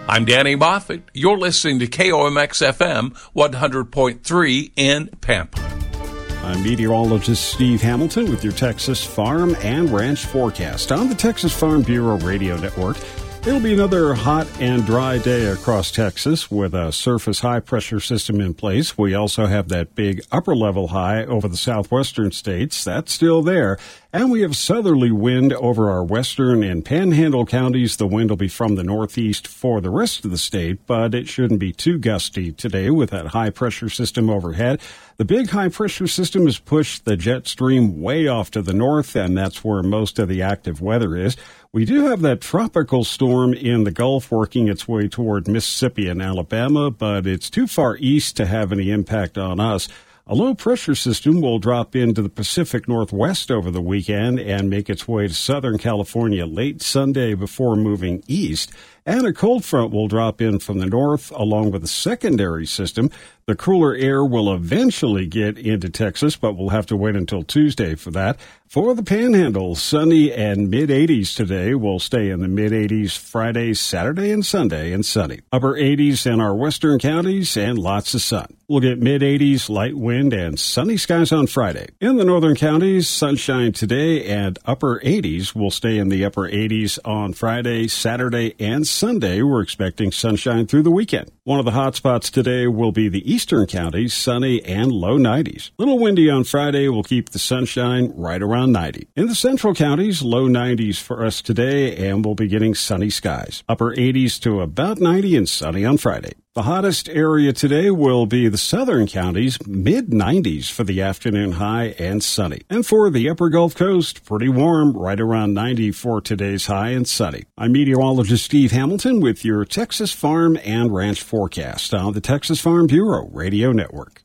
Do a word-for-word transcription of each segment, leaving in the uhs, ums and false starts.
I'm Danny Moffett. You're listening to K O M X F M one hundred point three in Pampa. I'm meteorologist Steve Hamilton with your Texas Farm and Ranch forecast on the Texas Farm Bureau Radio Network. It'll be another hot and dry day across Texas with a surface high-pressure system in place. We also have that big upper-level high over the southwestern states. That's still there. And we have southerly wind over our western and panhandle counties. The wind will be from the northeast for the rest of the state, but it shouldn't be too gusty today with that high-pressure system overhead. The big high-pressure system has pushed the jet stream way off to the north, and that's where most of the active weather is. We do have that tropical storm in the Gulf working its way toward Mississippi and Alabama, but it's too far east to have any impact on us. A low-pressure system will drop into the Pacific Northwest over the weekend and make its way to Southern California late Sunday before moving east. And a cold front will drop in from the north along with a secondary system. The cooler air will eventually get into Texas, but we'll have to wait until Tuesday for that. For the Panhandle, sunny and mid-eighties today. We'll stay in the mid-eighties Friday, Saturday, and Sunday, and sunny. Upper eighties in our western counties and lots of sun. We'll get mid-eighties, light wind, and sunny skies on Friday. In the northern counties, sunshine today and upper eighties. We'll stay in the upper eighties on Friday, Saturday, and Sunday. We're expecting sunshine through the weekend. One of the hot spots today will be the eastern counties, sunny and low nineties. Little windy on Friday will keep the sunshine right around ninety. In the central counties, low nineties for us today, and we'll be getting sunny skies. Upper eighties to about ninety and sunny on Friday. The hottest area today will be the southern counties, mid nineties for the afternoon high and sunny. And for the upper Gulf Coast, pretty warm, right around ninety for today's high and sunny. I'm meteorologist Steve Hamilton with your Texas Farm and Ranch forecast on the Texas Farm Bureau Radio Network.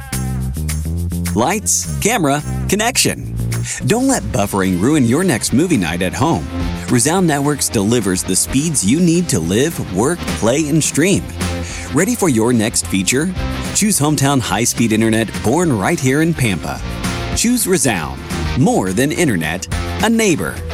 Lights, camera, connection. Don't let buffering ruin your next movie night at home. Resound Networks delivers the speeds you need to live, work, play, and stream. Ready for your next feature? Choose hometown high-speed internet born right here in Pampa. Choose Resound. More than internet, a neighbor.